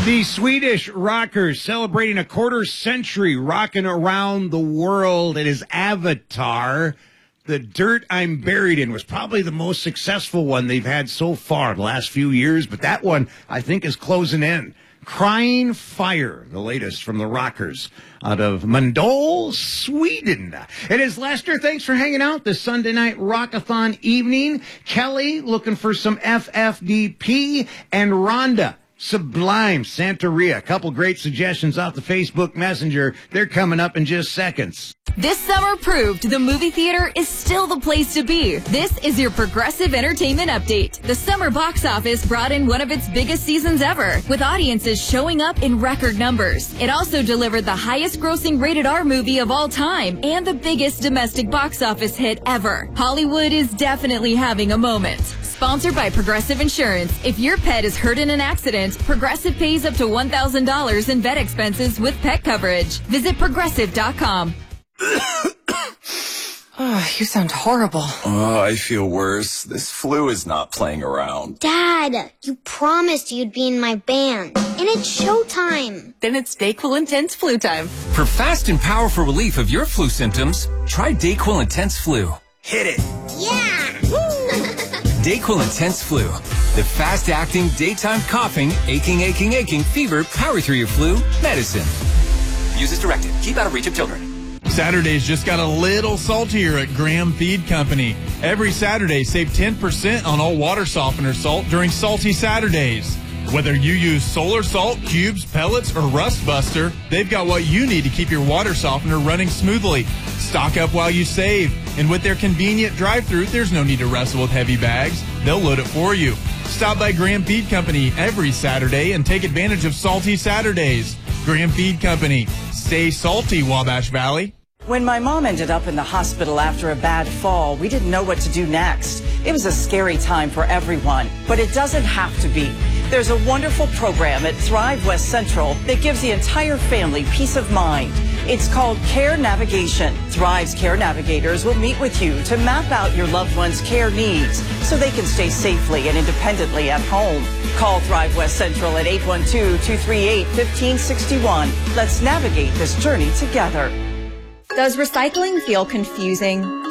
The Swedish rockers celebrating a quarter century rocking around the world. It is Avatar. The Dirt I'm Buried In was probably the most successful one they've had so far the last few years, but that one, I think, is closing in. Crying Fire, the latest from the Rockers out of Mölndal, Sweden. It is Lester. Thanks for hanging out this Sunday night Rockathon evening. Kelly looking for some FFDP, and Rhonda Sublime Santeria. A couple great suggestions off the Facebook Messenger. They're coming up in just seconds. This summer proved the movie theater is still the place to be. This is your Progressive Entertainment Update. The summer box office brought in one of its biggest seasons ever, with audiences showing up in record numbers. It also delivered the highest grossing rated R movie of all time and the biggest domestic box office hit ever. Hollywood is definitely having a moment. Sponsored by Progressive Insurance. If your pet is hurt in an accident, Progressive pays up to $1,000 in vet expenses with pet coverage. Visit Progressive.com. Oh, you sound horrible. Oh, I feel worse. This flu is not playing around. Dad, you promised you'd be in my band. And it's showtime. Then it's DayQuil Intense Flu time. For fast and powerful relief of your flu symptoms, try DayQuil Intense Flu. Hit it. Yeah! DayQuil Intense Flu. The fast-acting, daytime coughing, aching, fever, power through your flu medicine. Use as directed. Keep out of reach of children. Saturdays just got a little saltier at Graham Feed Company. Every Saturday, save 10% on all water softener salt during Salty Saturdays. Whether you use solar salt, cubes, pellets, or Rust Buster, they've got what you need to keep your water softener running smoothly. Stock up while you save. And with their convenient drive-thru, there's no need to wrestle with heavy bags. They'll load it for you. Stop by Graham Feed Company every Saturday and take advantage of Salty Saturdays. Graham Feed Company. Stay salty, Wabash Valley. When my mom ended up in the hospital after a bad fall, we didn't know what to do next. It was a scary time for everyone, but it doesn't have to be. There's a wonderful program at Thrive West Central that gives the entire family peace of mind. It's called Care Navigation. Thrive's Care Navigators will meet with you to map out your loved one's care needs so they can stay safely and independently at home. Call Thrive West Central at 812-238-1561. Let's navigate this journey together. Does recycling feel confusing?